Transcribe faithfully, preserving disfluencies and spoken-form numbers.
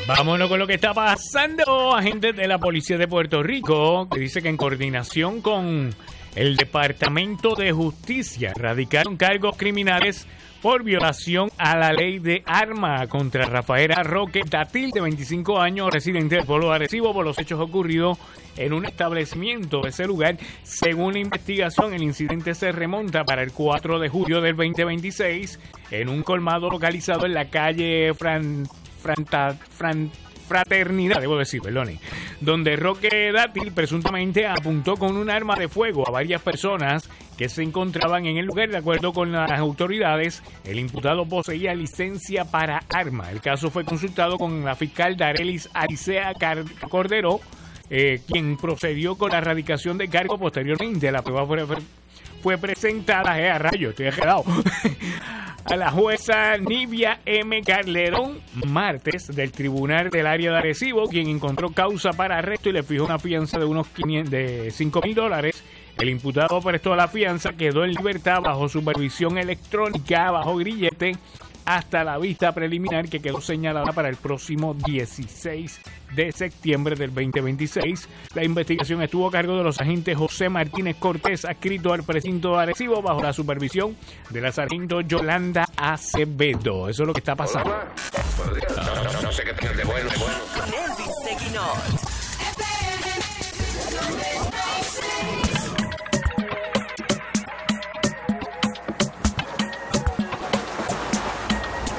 Vámonos con lo que está pasando. Agentes de la Policía de Puerto Rico, que dice que en coordinación con el Departamento de Justicia radicaron cargos criminales por violación a la ley de armas contra Rafael Roque Datil, de veinticinco años, residente del pueblo de Arecibo, por los hechos ocurridos en un establecimiento de ese lugar. Según la investigación, el incidente se remonta para el cuatro de julio del veinte veintiséis en un colmado localizado en la calle Fran, Franta, Fran, Fraternidad, debo decir, perdone, donde Roque Dátil presuntamente apuntó con un arma de fuego a varias personas que se encontraban en el lugar. De acuerdo con las autoridades, el imputado poseía licencia para arma. El caso fue consultado con la fiscal Darelis Alicea Cordero, eh, quien procedió con la erradicación de cargo. Posteriormente, la prueba fue, fue presentada, eh, a rayo, estoy quedado, a la jueza Nivia M. Carlerón martes del Tribunal del Área de Arecibo, quien encontró causa para arresto y le fijó una fianza de unos quinientos, de cinco mil dólares. El imputado prestó la fianza, quedó en libertad bajo supervisión electrónica, bajo grillete, hasta la vista preliminar que quedó señalada para el próximo dieciséis de septiembre del veinte veintiséis. La investigación estuvo a cargo de los agentes José Martínez Cortés, adscrito al precinto de Arecibo, bajo la supervisión de la sargento Yolanda Acevedo. Eso es lo que está pasando. No, no, no sé qué tiene de bueno, de bueno. Con Elvis Seguinot.